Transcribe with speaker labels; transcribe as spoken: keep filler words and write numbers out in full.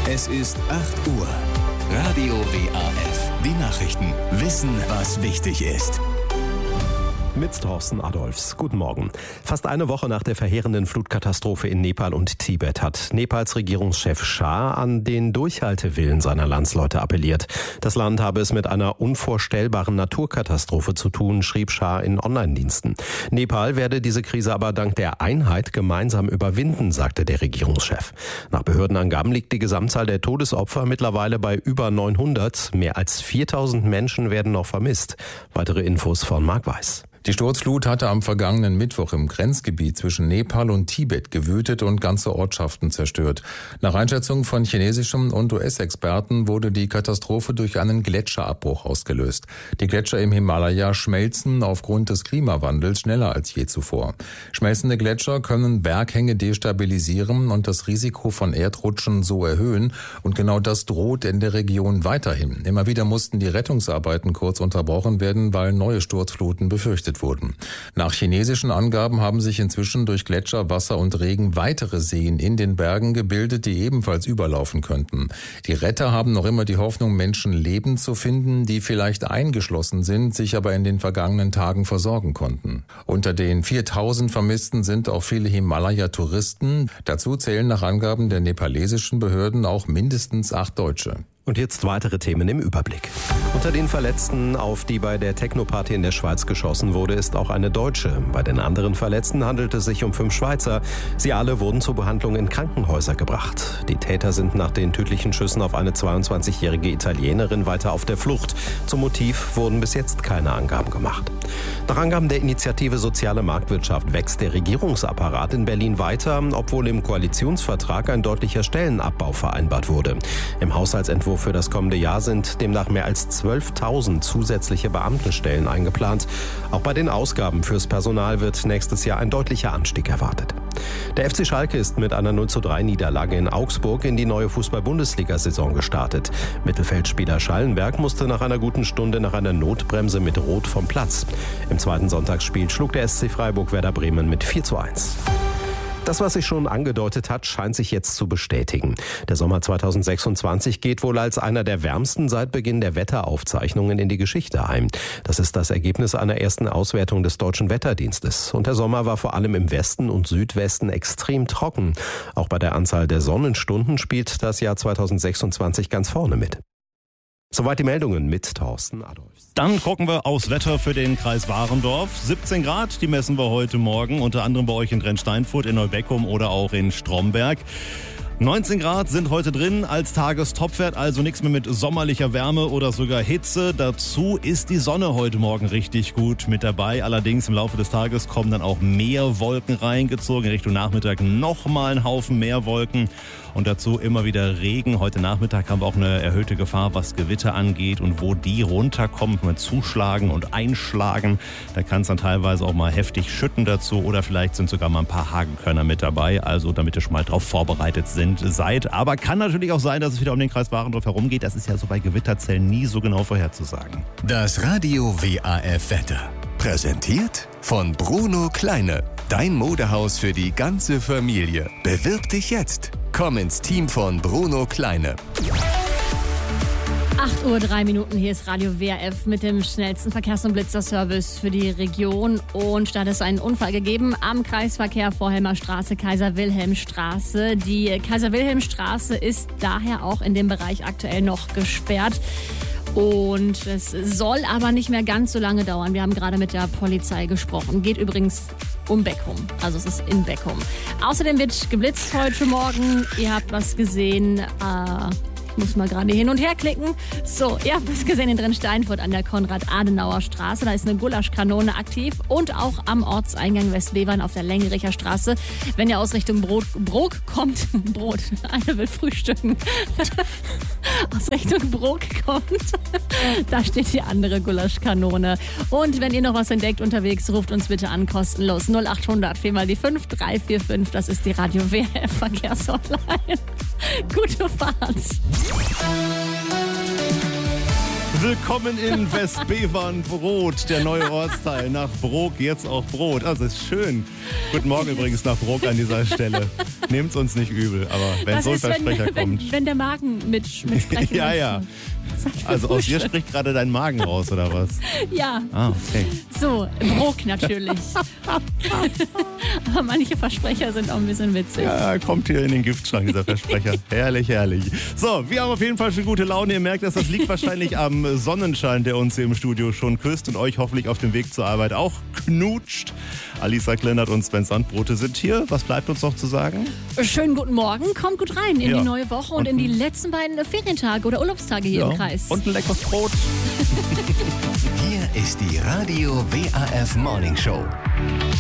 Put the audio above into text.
Speaker 1: Es ist acht Uhr. Radio W A F. Die Nachrichten. Wissen, was wichtig ist.
Speaker 2: Mit Thorsten Adolfs. Guten Morgen. Fast eine Woche nach der verheerenden Flutkatastrophe in Nepal und Tibet hat Nepals Regierungschef Shah an den Durchhaltewillen seiner Landsleute appelliert. Das Land habe es mit einer unvorstellbaren Naturkatastrophe zu tun, schrieb Shah in Online-Diensten. Nepal werde diese Krise aber dank der Einheit gemeinsam überwinden, sagte der Regierungschef. Nach Behördenangaben liegt die Gesamtzahl der Todesopfer mittlerweile bei über neunhundert. Mehr als viertausend Menschen werden noch vermisst. Weitere Infos von Marc Weiß.
Speaker 3: Die Sturzflut hatte am vergangenen Mittwoch im Grenzgebiet zwischen Nepal und Tibet gewütet und ganze Ortschaften zerstört. Nach Einschätzung von chinesischen und U S-Experten wurde die Katastrophe durch einen Gletscherabbruch ausgelöst. Die Gletscher im Himalaya schmelzen aufgrund des Klimawandels schneller als je zuvor. Schmelzende Gletscher können Berghänge destabilisieren und das Risiko von Erdrutschen so erhöhen. Und genau das droht in der Region weiterhin. Immer wieder mussten die Rettungsarbeiten kurz unterbrochen werden, weil neue Sturzfluten befürchtet wurden. Nach chinesischen Angaben haben sich inzwischen durch Gletscher, Wasser und Regen weitere Seen in den Bergen gebildet, die ebenfalls überlaufen könnten. Die Retter haben noch immer die Hoffnung, Menschen lebend zu finden, die vielleicht eingeschlossen sind, sich aber in den vergangenen Tagen versorgen konnten. Unter den viertausend Vermissten sind auch viele Himalaya-Touristen. Dazu zählen nach Angaben der nepalesischen Behörden auch mindestens acht Deutsche.
Speaker 2: Und jetzt weitere Themen im Überblick. Unter den Verletzten, auf die bei der Techno-Party in der Schweiz geschossen wurde, ist auch eine Deutsche. Bei den anderen Verletzten handelt es sich um fünf Schweizer. Sie alle wurden zur Behandlung in Krankenhäuser gebracht. Die Täter sind nach den tödlichen Schüssen auf eine zweiundzwanzigjährige Italienerin weiter auf der Flucht. Zum Motiv wurden bis jetzt keine Angaben gemacht. Nach Angaben der Initiative Soziale Marktwirtschaft wächst der Regierungsapparat in Berlin weiter, obwohl im Koalitionsvertrag ein deutlicher Stellenabbau vereinbart wurde. Im Haushaltsentwurf für das kommende Jahr sind demnach mehr als zwölftausend zusätzliche Beamtenstellen eingeplant. Auch bei den Ausgaben fürs Personal wird nächstes Jahr ein deutlicher Anstieg erwartet. Der F C Schalke ist mit einer null zu drei Niederlage in Augsburg in die neue Fußball-Bundesliga-Saison gestartet. Mittelfeldspieler Schallenberg musste nach einer guten Stunde nach einer Notbremse mit Rot vom Platz. Im zweiten Sonntagsspiel schlug der S C Freiburg Werder Bremen mit vier zu eins. Das, was sich schon angedeutet hat, scheint sich jetzt zu bestätigen. Der Sommer zweitausendsechsundzwanzig geht wohl als einer der wärmsten seit Beginn der Wetteraufzeichnungen in die Geschichte ein. Das ist das Ergebnis einer ersten Auswertung des Deutschen Wetterdienstes. Und der Sommer war vor allem im Westen und Südwesten extrem trocken. Auch bei der Anzahl der Sonnenstunden spielt das Jahr zweitausendsechsundzwanzig ganz vorne mit. Soweit die Meldungen mit Thorsten Adolfs.
Speaker 4: Dann gucken wir aufs Wetter für den Kreis Warendorf. siebzehn Grad, die messen wir heute Morgen, unter anderem bei euch in Drensteinfurt, in Neubeckum oder auch in Stromberg. neunzehn Grad sind heute drin als Tagestopwert, also nichts mehr mit sommerlicher Wärme oder sogar Hitze. Dazu ist die Sonne heute Morgen richtig gut mit dabei. Allerdings im Laufe des Tages kommen dann auch mehr Wolken reingezogen. Richtung Nachmittag nochmal ein Haufen mehr Wolken. Und dazu immer wieder Regen. Heute Nachmittag haben wir auch eine erhöhte Gefahr, was Gewitter angeht. Und wo die runterkommen, mit Zuschlagen und Einschlagen, da kann es dann teilweise auch mal heftig schütten dazu. Oder vielleicht sind sogar mal ein paar Hagelkörner mit dabei. Also damit ihr schon mal drauf vorbereitet sind, seid. Aber kann natürlich auch sein, dass es wieder um den Kreis Warendorf herumgeht. Das ist ja so bei Gewitterzellen nie so genau vorherzusagen.
Speaker 1: Das Radio W A F Wetter. Präsentiert von Bruno Kleine. Dein Modehaus für die ganze Familie. Bewirb dich jetzt. Komm ins Team von Bruno Kleine.
Speaker 5: acht Uhr drei Minuten, hier ist Radio W A F mit dem schnellsten Verkehrs- und Blitzerservice für die Region. Und da hat es einen Unfall gegeben am Kreisverkehr Vorhelmer Straße, Kaiser-Wilhelm-Straße. Die Kaiser-Wilhelm-Straße ist daher auch in dem Bereich aktuell noch gesperrt. Und es soll aber nicht mehr ganz so lange dauern. Wir haben gerade mit der Polizei gesprochen. Geht übrigens um Beckum. Also es ist in Beckum. Außerdem wird geblitzt heute Morgen. Ihr habt was gesehen. Äh, ich muss mal gerade hin und her klicken. So, ihr habt was gesehen in Drensteinfurt an der Konrad-Adenauer-Straße. Da ist eine Gulaschkanone aktiv. Und auch am Ortseingang Westbevern auf der Längericher Straße. Wenn ihr aus Richtung Brot, Brok kommt, Brot, einer will frühstücken. aus Richtung Brok kommt, da steht die andere Gulaschkanone. Und wenn ihr noch was entdeckt unterwegs, ruft uns bitte an, kostenlos null acht hundert, vier mal die fünf, drei vier fünf, das ist die Radio W A F Verkehrshotline. Gute Fahrt.
Speaker 4: Willkommen in Westbevern, Brot, der neue Ortsteil. Nach Brok jetzt auch Brot. Also ist schön. Guten Morgen übrigens nach Brok an dieser Stelle. Nehmt's uns nicht übel, aber wenn
Speaker 5: Was
Speaker 4: so ein
Speaker 5: ist, wenn,
Speaker 4: Versprecher
Speaker 5: wenn,
Speaker 4: kommt.
Speaker 5: wenn der Magen mit, mitsprechen
Speaker 4: Ja, ja. Also aus dir
Speaker 5: Frühstück.
Speaker 4: spricht gerade dein Magen raus, oder was?
Speaker 5: Ja,
Speaker 4: Ah, okay.
Speaker 5: so, Brok natürlich. Aber manche Versprecher sind auch ein bisschen witzig.
Speaker 4: Ja, kommt hier in den Giftschrank, dieser Versprecher. Herrlich, herrlich. So, wir haben auf jeden Fall schon gute Laune. Ihr merkt, dass das liegt wahrscheinlich am Sonnenschein, der uns hier im Studio schon küsst und euch hoffentlich auf dem Weg zur Arbeit auch knutscht. Alisa Kleinert und Sven Sandbrote sind hier. Was bleibt uns noch zu sagen?
Speaker 5: Schönen guten Morgen, kommt gut rein in
Speaker 4: Ja.
Speaker 5: die neue Woche und,
Speaker 4: Und
Speaker 5: in die letzten beiden Ferientage oder Urlaubstage hier
Speaker 4: Ja.
Speaker 5: im Kreis.
Speaker 4: Und ein leckeres Brot.
Speaker 1: Hier ist die Radio W A F Morning Show.